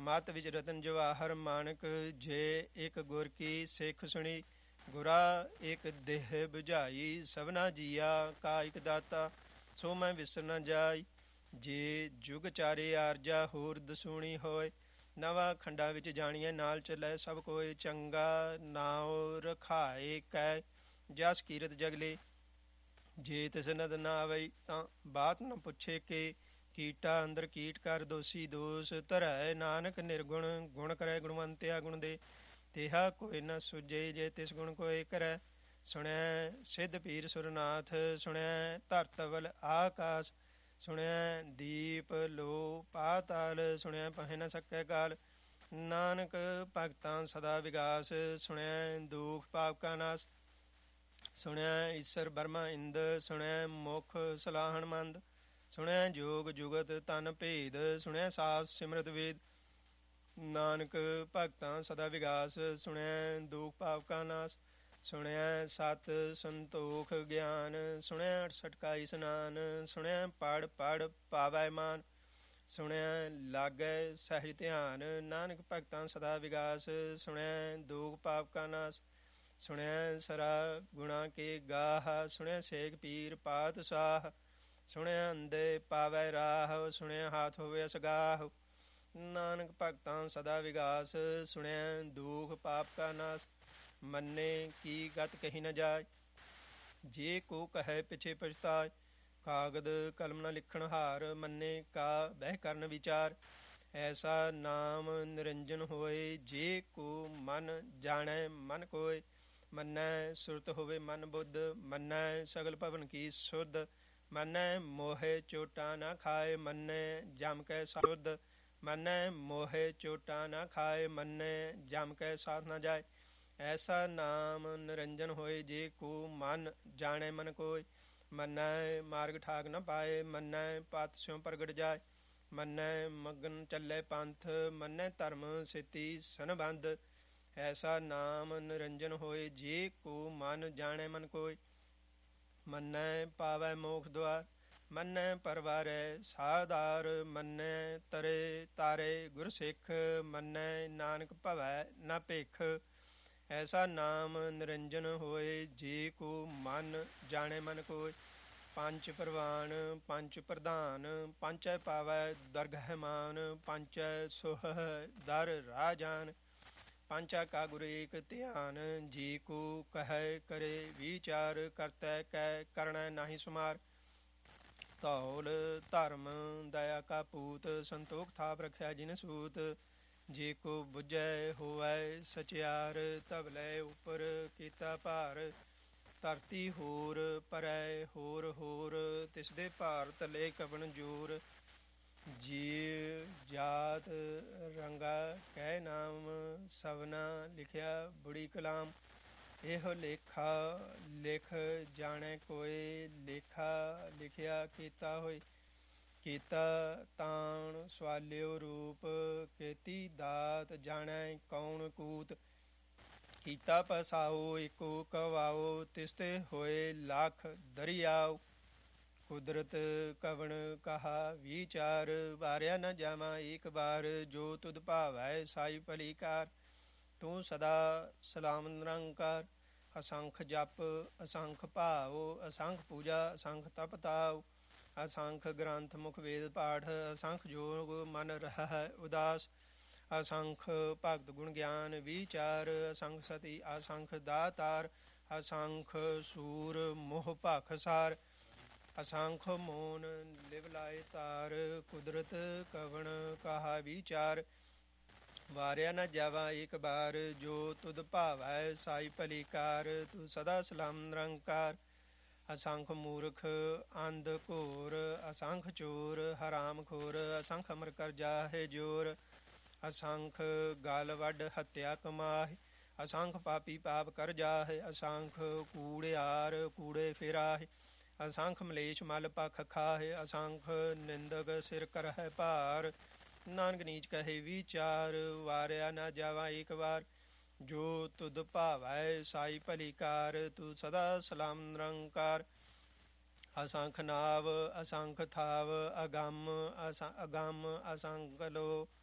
ਮਤ ਵਿੱਚ ਰਤਨ ਜਵਾਹਰ ਮਾਨਕ ਜੇ ਇੱਕ ਗੁਰ ਕੀ ਸਿੱਖ ਸੁਣੀ ਗੁਰਾ ਇੱਕ ਦੇਹ ਬੁਝਾਈ ਸਭਨਾ ਜੀਆ ਕਾ ਇੱਕ ਦਾਤਾ ਸੋ ਮੈਂ ਵਿਸਰ ਨ ਜਾਈ ਜੇ ਜੁਗ ਚਾਰੇ ਆਰਜਾ ਹੋਰ ਦਸੂਣੀ ਹੋਏ ਨਵਾਂ ਖੰਡਾਂ ਵਿੱਚ ਜਾਣੀਏ ਨਾਲ ਚੱਲੇ ਸਭ ਕੋਏ ਚੰਗਾ ਨਾਉ ਰਖਾਏ ਕੈ ਜਸ ਕੀਰਤ ਜਗਲੇ ਜੇ ਤਿਸ ਨਦ ਨਾ ਆਵਈ ਤਾਂ ਬਾਤ ਨ ਪੁੱਛੇ ਕਿ ਕੀਟਾ ਅੰਦਰ ਕੀਟ ਕਰ ਦੋਸੀ ਦੋਸ ਧਰੈ ਨਾਨਕ ਨਿਰਗੁਣ ਗੁਣ ਕਰੈ ਗੁਣਵੰਤਿਆ ਗੁਣ ਦੇ ਤੇਹਾ ਕੋਈ ਨ ਸੁਝੇ ਜੇ ਤਿਸ ਗੁਣ ਕੋਇ ਕਰੈ ਸੁਣਿਆ ਸਿੱਧ ਪੀਰ ਸੁਰਨਾਥ ਸੁਣਿਆ ਧਰਤਵਲ ਆਕਾਸ ਸੁਣਿਆ ਦੀਪ ਲੋ ਪਾਤਾਲ ਸੁਣਿਆ ਪਹਿ ਨ ਸਕੈ ਕਾਲ ਨਾਨਕ ਭਗਤਾਂ ਸਦਾ ਵਿਗਾਸ ਸੁਣਿਆ ਦੁਖ ਪਾਪ ਕਾ ਨਾਸ ਸੁਣਿਆ ਈਸਰ ਬਰਮਾ ਇੰਦ ਸੁਣਿਆ ਮੁਖ ਸਲਾਹਣ ਮੰਦ ਸੁਣਿਆ ਜੋਗ ਜੁਗਤ ਤਨ ਭੇਦ ਸੁਣਿਆ ਸਾਸ ਸਿਮਰਤ ਵੇਦ ਨਾਨਕ ਭਗਤਾਂ ਸਦਾ ਵਿਗਾਸ ਸੁਣਿਆ ਦੁਖ ਪਾਪ ਕਾ ਨਾਸ ਸੁਣਿਆ ਸਤ ਸੰਤੋਖ ਗਿਆਨ ਸੁਣਿਆ 68 ਕਾ ਇਸਨਾਨ ਸੁਣਿਆ ਪੜ ਪੜ ਪਾਵੈ ਮਾਨ ਸੁਣਿਆ ਲਾਗੈ ਸਹਿਜ ਧਿਆਨ ਨਾਨਕ ਭਗਤਾਂ ਸਦਾ ਵਿਗਾਸ ਸੁਣਿਆ ਦੁਖ ਪਾਪ ਕਾ ਨਾਸ ਸੁਣਿਆ ਸਰਾ ਗੁਣਾ ਕੇ ਗਾਹ ਸੁਣਿਆ ਸੇਖ ਪੀਰ ਪਾਤਸ਼ਾਹ ਸੁਣਿਆ ਅੰਦੇ ਪਾਵੈ ਰਾਹ ਸੁਣਿਆ ਹਾਥ ਹੋਵੇ ਅਸਗਾਹ ਨਾਨਕ ਭਗਤਾਂ ਸਦਾ ਵਿਗਾਸ ਸੁਣਿਆ ਦੁਖ ਪਾਪ ਕਾ ਨਾਸ ਮੰਨੇ ਕੀ ਗਤ ਕਹੀ ਨ ਜਾਏ ਜੇ ਕੋ ਕਹੈ ਪਿਛੇ ਪਛਤਾਏ ਕਾਗਦ ਕਲਮ ਨ ਲਿਖਣ ਹਾਰ ਮੰਨੇ ਕਾ ਬਹਿ ਕਰਨ ਵਿਚਾਰ ਐਸਾ ਨਾਮ ਨਿਰੰਜਨ ਹੋਏ ਜੇ ਕੋ ਮਨ ਜਾਣੈ ਮਨ ਕੋਇ ਮੰਨੈ ਸੁਰਤ ਹੋਵੇ ਮਨ ਬੁੱਧ ਮੰਨੈ ਸਗਲ ਭਵਨ ਕੀ ਸੁਧ ਮੰਨੈ ਮੋਹਿ ਚੋਟਾ ਨ ਖਾਏ ਮੰਨੈ ਜਮ ਕੈ ਸੁਧ ਮੰਨੈ ਮੋਹਿ ਚੋਟਾ ਨ ਖਾਏ ਮੰਨੈ ਜਮ ਕੈ ਸਾਥ ਨ ਜਾਏ ਐਸਾ ਨਾਮ ਨਿਰੰਜਨ ਹੋਏ ਜੇ ਕੋ ਮਨ ਜਾਣੈ ਮਨ ਕੋਇ ਮੰਨੈ ਮਾਰਗ ਠਾਕ ਨ ਪਾਏ ਮੰਨੈ ਪਤ ਸਿਉ ਪ੍ਰਗਟ ਜਾਏ ਮੰਨੈ ਮਗਨ ਚੱਲੇ ਪੰਥ ਮੰਨੈ ਧਰਮ ਸੇਤੀ ਸੰਬੰਧ ਐਸਾ ਨਾਮ ਨਿਰੰਜਨ ਹੋਏ ਜੇ ਕੋ ਮਨ ਜਾਣੈ ਮਨ ਕੋਇ ਮੰਨੈ ਪਾਵੈ ਮੋਖ ਦੁਆਰ ਮੰਨੈ ਪਰਵਾਰੈ ਸਾਧਾਰ ਮੰਨੈ ਤਰੇ ਤਾਰੇ ਗੁਰ ਸਿੱਖ ਮੰਨੈ ਨਾਨਕ ਭਵੈ ਨ ਭਿਖ ਐਸਾ ਨਾਮ ਨਿਰੰਜਨ ਹੋਏ ਜੇ ਕੋ ਮਨ ਜਾਣੈ ਮਨ ਕੋਇ ਪੰਚ ਪ੍ਰਵਾਨ ਪੰਚ ਪ੍ਰਧਾਨ ਪੰਚੈ ਪਾਵੈ ਦਰਗਹਿ ਮਾਨ ਪੰਚੈ ਸੁਹ ਦਰ ਰਾਜਾਨ ਪੰਚਾ ਕਾ ਗੁਰ ਏਕ ਧਿਆਨ ਜੀ ਕੋ ਕਹਿ ਕਰੇ ਵਿਚਾਰ ਕਰਤੈ ਕੈ ਕਰਣੈ ਨਾਹੀ ਸੁਮਾਰ ਧੌਲ ਧਰਮ ਦਇਆ ਕਾ ਪੂਤ ਸੰਤੋਖ ਥਾਪ ਰਖਿਆ ਜਿਨ ਸੂਤ ਜੇ ਕੋ ਬੁਝੈ ਹੋਵੈ ਸਚਿਆਰ ਧਵਲੇ ਉਪਰ ਕੀਤਾ ਭਾਰ ਧਰਤੀ ਹੋਰ ਪਰੈ ਹੋਰ ਹੋਰ ਤਿਸਦੇ ਭਾਰ ਤਲੇ ਕਵਣ ਜੋਰ ਜੀ ਜਾਤ ਰੰਗਾ ਕਹਿ ਨਾਮ ਸਵਨਾ ਲਿਖਿਆ ਬੁੜੀ ਕਲਾਮ ਇਹੋ ਲੇਖਾ ਲਿਖ ਜਾਣੈ ਕੋਇ ਲੇਖਾ ਲਿਖਿਆ ਕੀਤਾ ਹੋਏ ਕੀਤਾ ਤਾਣ ਸਵਾਲਿਓ ਰੂਪ ਕੀਤੀ ਦਾਤ ਜਾਣੈ ਕੌਣ ਕੂਤ ਕੀਤਾ ਪਸਾਓ ਏਕੋ ਕਵਾਓ ਤਿਸਤੇ ਹੋਏ ਲੱਖ ਦਰਿਆਓ ਕੁਦਰਤ ਕਵਣ ਕਹਾ ਵਿਚਾਰ ਵਾਰਿਆ ਨ ਜਾਵਾਂ ਏਕ ਬਾਰ ਜੋ ਤੁਧ ਭਾਵੈ ਸਾਈ ਭਲੀਕਾਰ ਤੂੰ ਸਦਾ ਸਲਾਮ ਨਿਰੰਕਾਰ ਅਸੰਖ ਜਪ ਅਸੰਖ ਭਾਵ ਅਸੰਖ ਪੂਜਾ ਅਸੰਖ ਤਪ ਤਾਉ ਅਸੰਖ ਗ੍ਰੰਥ ਮੁਖ ਵੇਦ ਪਾਠ ਅਸੰਖ ਜੋਗ ਮਨ ਰਹਿ ਉਦਾਸ ਅਸੰਖ ਭਗਤ ਗੁਣ ਗਿਆਨ ਵਿਚਾਰ ਅਸੰਖ ਸਤੀ ਅਸੰਖ ਦਾਤਾਰ ਅਸੰਖ ਸੂਰ ਮੋਹ ਭਖ ਸਾਰ ਅਸੰਖ ਮੋਨ ਲਿਵ ਲਾਏ ਤਾਰ ਕੁਦਰਤ ਕਵਣ ਕਹਾ ਵਿਚਾਰ ਵਾਰਿਆ ਨ ਜਾਵਾ ਏਕ ਬਾਰ ਜੋ ਤੁਧ ਭਾਵੈ ਸਾਈ ਭਲੀਕਾਰ ਤੂੰ ਸਦਾ ਸਲਾਮ ਨਿਰੰਕਾਰ ਅਸੰਖ ਮੂਰਖ ਅੰਧ ਘੋਰ ਅਸੰਖ ਚੋਰ ਹਰਾਮ ਖੋਰ ਅਸੰਖ ਅਮਰ ਕਰ ਜਾਹੇ ਜੋਰ ਅਸੰਖ ਗਲ ਵੱਡ ਹੱਤਿਆ ਕਮਾਹੇ ਅਸੰਖ ਪਾਪੀ ਪਾਪ ਕਰ ਜਾਹੇ ਅਸੰਖ ਕੂੜਿਆਰ ਕੂੜੇ ਫਿਰਾਹੇ ਅਸੰਖ ਮਲੇਸ਼ ਮਲ ਪਖ ਖਾਹੇ ਅਸੰਖ ਨਿੰਦਕ ਸਿਰ ਕਰਹਿ ਭਾਰ ਨਾਨਕ ਨੀਚ ਕਹੇ ਵਿਚਾਰ ਵਾਰਿਆ ਨ ਜਾਵਾ ਏਕ ਵਾਰ ਜੋ ਤੁਧ ਭਾਵੈ ਸਾਈ ਭਲੀਕਾਰ ਤੂੰ ਸਦਾ ਸਲਾਮ ਨਿਰੰਕਾਰ ਅਸੰਖ ਨਾਵ ਅਸੰਖ ਥਾਵ ਅਗੰਮ ਅਸੰਖ ਲੋ